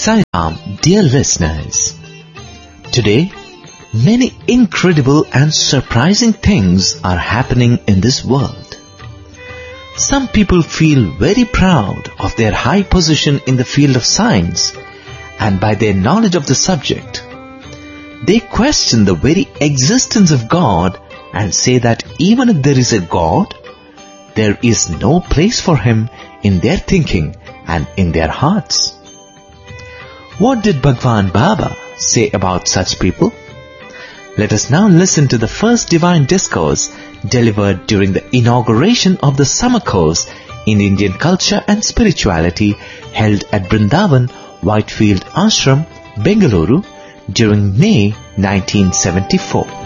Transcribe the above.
Sai Ram, dear listeners. Today, many incredible and surprising things are happening in this world. Some people feel very proud of their high position in the field of science and by their knowledge of the subject. They question the very existence of God and say that even if there is a God, there is no place for Him in their thinking and in their hearts. What did Bhagwan Baba say about such people? Let us now listen to the first divine discourse delivered during the inauguration of the summer course in Indian culture and spirituality held at Brindavan, Whitefield Ashram, Bengaluru during May 1974.